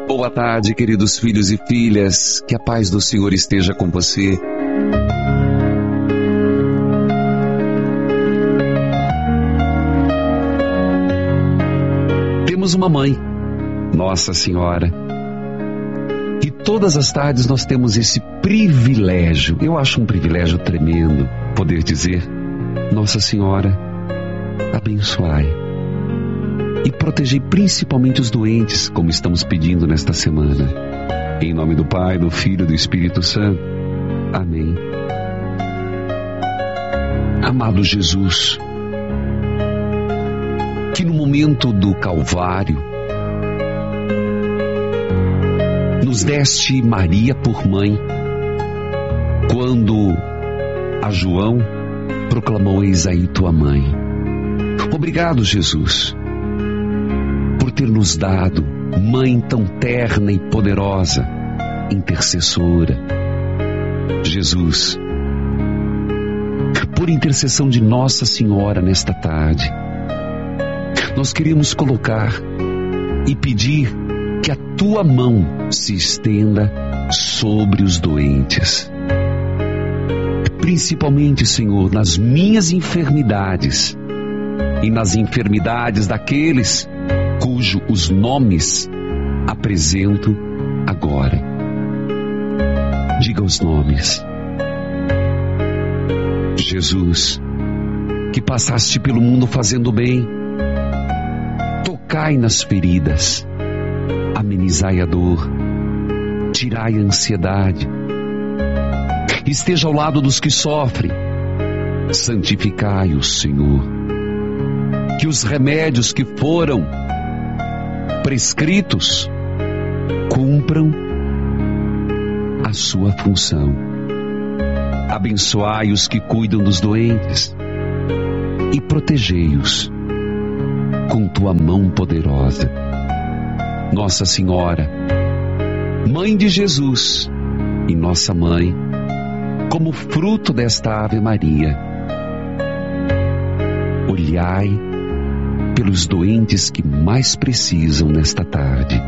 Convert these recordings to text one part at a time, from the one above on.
Boa tarde, queridos filhos e filhas, que a paz do Senhor esteja com você. Temos uma mãe, Nossa Senhora, e todas as tardes nós temos esse privilégio, eu acho um privilégio tremendo, poder dizer: Nossa Senhora, abençoai e protegei principalmente os doentes, como estamos pedindo nesta semana. Em nome do Pai, do Filho e do Espírito Santo. Amém. Amado Jesus, que no momento do Calvário nos deste Maria por mãe, quando a João proclamou: eis aí tua mãe. Obrigado, Jesus, por ter nos dado mãe tão terna e poderosa, intercessora. Jesus, por intercessão de Nossa Senhora nesta tarde, nós queremos colocar e pedir que a tua mão se estenda sobre os doentes. Principalmente, Senhor, nas minhas enfermidades e nas enfermidades daqueles cujo os nomes apresento agora. Diga os nomes. Jesus, que passaste pelo mundo fazendo bem, tocai nas feridas, amenizai a dor, tirai a ansiedade, esteja ao lado dos que sofrem, santificai-os, Senhor, que os remédios que foram prescritos cumpram a sua função. Abençoai os que cuidam dos doentes e protegei-os com tua mão poderosa. Nossa Senhora, Mãe de Jesus e nossa Mãe, como fruto desta Ave Maria, olhai pelos doentes que mais precisam nesta tarde.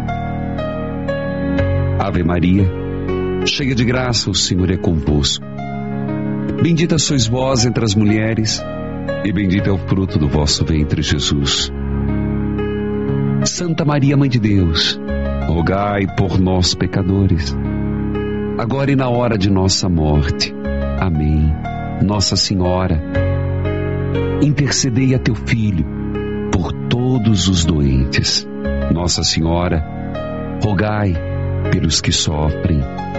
Ave Maria, cheia de graça, o Senhor é convosco. Bendita sois vós entre as mulheres, e bendito é o fruto do vosso ventre, Jesus. Santa Maria, Mãe de Deus, rogai por nós, pecadores, agora e na hora de nossa morte. Amém. Nossa Senhora, intercedei a teu Filho por todos os doentes. Nossa Senhora, rogai pelos que sofrem.